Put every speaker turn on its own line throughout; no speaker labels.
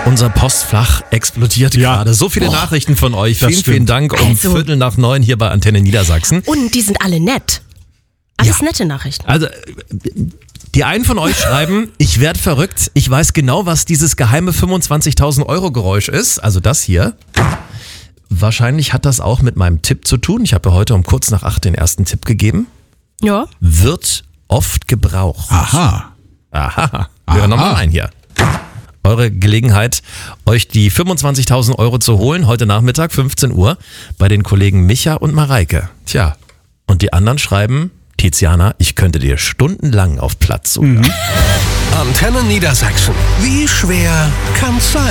Unser Postfach explodiert gerade. So viele Nachrichten von euch. Vielen Dank um 8:45 hier bei Antenne Niedersachsen.
Und die sind alle nett. Alles nette Nachrichten.
Also, die einen von euch schreiben, ich werde verrückt. Ich weiß genau, was dieses geheime 25.000 Euro Geräusch ist. Also das hier. Wahrscheinlich hat das auch mit meinem Tipp zu tun. Ich habe ja heute um kurz nach 8 den ersten Tipp gegeben.
Ja.
Wird oft gebraucht.
Aha.
Wir hören nochmal rein hier. Eure Gelegenheit, euch die 25.000 Euro zu holen, heute Nachmittag, 15 Uhr, bei den Kollegen Micha und Mareike. Tja, und die anderen schreiben, Tiziana, ich könnte dir stundenlang auf Platz suchen.
Antenne Niedersachsen. Wie schwer kann's sein?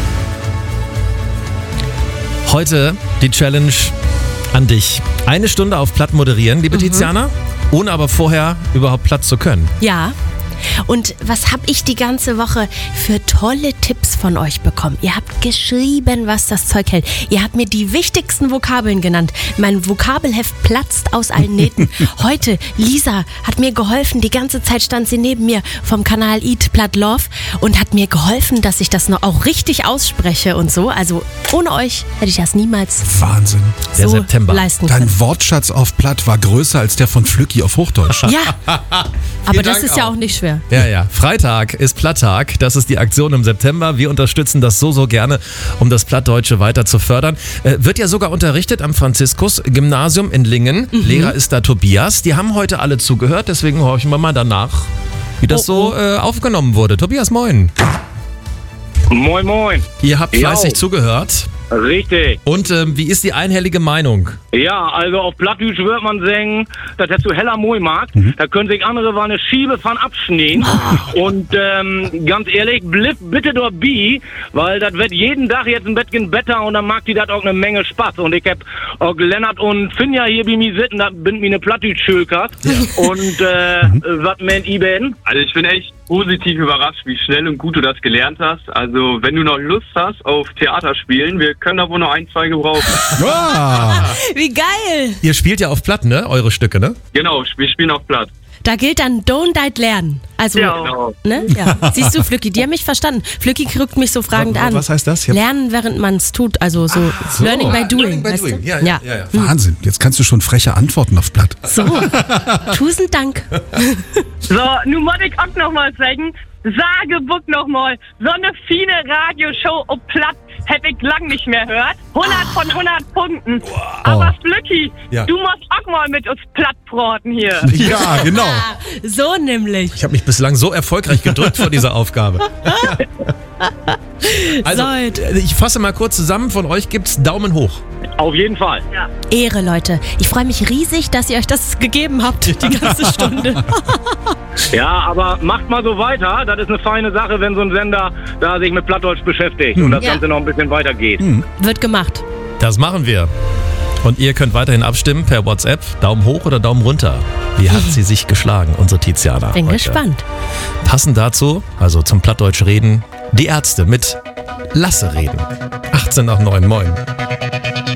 Heute die Challenge an dich. 1 Stunde auf Platt moderieren, liebe Tiziana, ohne aber vorher überhaupt Platt zu können.
Ja. Und was habe ich die ganze Woche für tolle Tipps von euch bekommen? Ihr habt geschrieben, was das Zeug hält. Ihr habt mir die wichtigsten Vokabeln genannt. Mein Vokabelheft platzt aus allen Nähten. Heute, Lisa hat mir geholfen. Die ganze Zeit stand sie neben mir vom Kanal Eat Platt Love und hat mir geholfen, dass ich das noch auch richtig ausspreche und so. Also ohne euch hätte ich das niemals
Wahnsinn.
Der
so
September.
leisten können.
Dein Wortschatz auf Platt war größer als der von Flücki auf Hochdeutsch.
Ja, aber das
Dank
ist ja auch nicht schwer.
Ja. Freitag ist Platttag. Das ist die Aktion im September. Wir unterstützen das so gerne, um das Plattdeutsche weiter zu fördern. Wird ja sogar unterrichtet am Franziskus-Gymnasium in Lingen. Lehrer ist da Tobias. Die haben heute alle zugehört, deswegen horchen wir mal danach, wie das so aufgenommen wurde. Tobias, moin.
Moin, moin.
Ihr habt fleißig zugehört.
Richtig.
Und wie ist die einhellige Meinung?
Ja, also auf Plattdeutsch wird man sagen, dass das zu heller Moi mag. Da können sich andere mal eine Schiebe von abschneiden. Und ganz ehrlich, blieb bitte dort bi, weil das wird jeden Tag jetzt ein bisschen besser und dann mag die das auch eine Menge Spaß. Und ich hab auch Lennart und Finja hier bei mir sitzen, da bin mir eine Plattdeutsch-Schülkast. Und was meint ihr denn?
Also ich bin echt positiv überrascht, wie schnell und gut du das gelernt hast. Also wenn du noch Lust hast auf Theaterspielen, wir können da wohl noch 1, 2 gebrauchen.
Wie geil!
Ihr spielt ja auf Platt, ne? Eure Stücke, ne?
Genau, wir spielen auf Platt.
Da gilt dann Don't Deit lernen. Also,
Genau.
ne? Ja. Siehst du, Flücki, die haben mich verstanden. Flücki guckt mich so fragend an.
Was heißt das?
Lernen, während man es tut. Also so Learning by Doing. Weißt du?
Ja.
Wahnsinn. Jetzt kannst du schon freche Antworten auf Platt.
So, tausend Dank.
So, nun muss ich auch noch mal sagen, Sagebuck noch mal, so eine fine Radioshow auf Platt hätte ich lang nicht mehr gehört. 100 von 100 Punkten. Aber Flücki, du musst auch mal mit uns Plattbraten hier.
Ja, genau.
So nämlich.
Ich habe mich bislang so erfolgreich gedrückt vor dieser Aufgabe. Also, ich fasse mal kurz zusammen. Von euch gibt's Daumen hoch.
Auf jeden Fall.
Ehre, Leute. Ich freue mich riesig, dass ihr euch das gegeben habt, die ganze Stunde.
Ja, aber macht mal so weiter. Das ist eine feine Sache, wenn so ein Sender da sich mit Plattdeutsch beschäftigt und das Ganze noch ein bisschen weitergeht.
Wird gemacht.
Das machen wir. Und ihr könnt weiterhin abstimmen per WhatsApp. Daumen hoch oder Daumen runter. Wie hat sie sich geschlagen, unsere Tiziana?
Bin
heute?
gespannt.
Passend dazu, also zum Plattdeutsch reden, die Ärzte mit Lasse reden. 8:18, moin.